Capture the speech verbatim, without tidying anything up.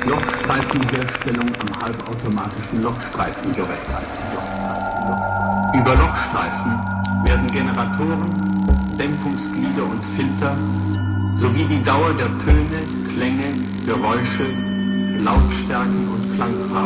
Lochstreifenherstellung am halbautomatischen Lochstreifengerät. Über Lochstreifen werden Generatoren, Dämpfungsglieder und Filter sowie die Dauer der Töne, Klänge, Geräusche, Lautstärken und Klangfarben